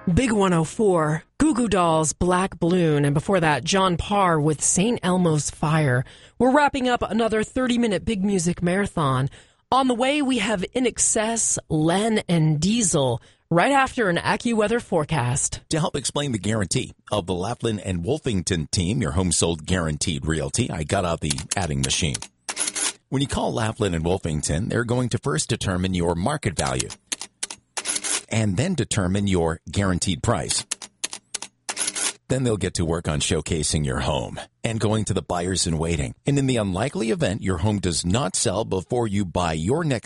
Big 104, Goo Goo Dolls, Black Balloon, and before that, John Parr with St. Elmo's Fire. We're wrapping up another 30-minute Big Music Marathon. On the way, we have In Excess, Len, and Diesel, right after an AccuWeather forecast. To help explain the guarantee of the Laughlin and Wolfington team, your home sold guaranteed realty, I got out the adding machine. When you call Laughlin and Wolfington, they're going to first determine your market value and then determine your guaranteed price. Then they'll get to work on showcasing your home and going to the buyers in waiting. And in the unlikely event your home does not sell before you buy your next